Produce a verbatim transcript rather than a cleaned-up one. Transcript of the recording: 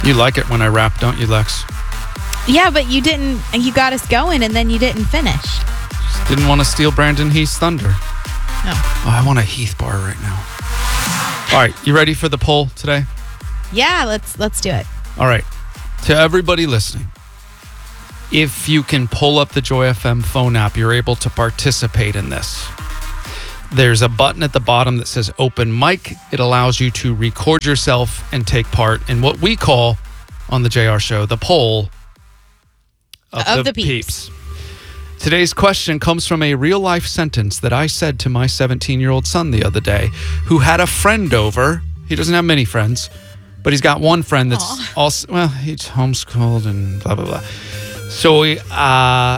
You like it when I rap, don't you, Lex? Yeah, but you didn't, you got us going and then you didn't finish. Just didn't want to steal Brandon Heath's thunder. No. Oh, I want a Heath bar right now. All right, you ready for the poll today? Yeah, let's let's do it. All right. To everybody listening, if you can pull up the Joy F M phone app, you're able to participate in this. There's a button at the bottom that says open mic. It allows you to record yourself and take part in what we call on the J R Show, the poll of, Of the, the peeps. peeps. Today's question comes from a real life sentence that I said to my seventeen-year-old son the other day, who had a friend over. He doesn't have many friends, but he's got one friend that's Aw. also, well, he's homeschooled and blah, blah, blah. So uh,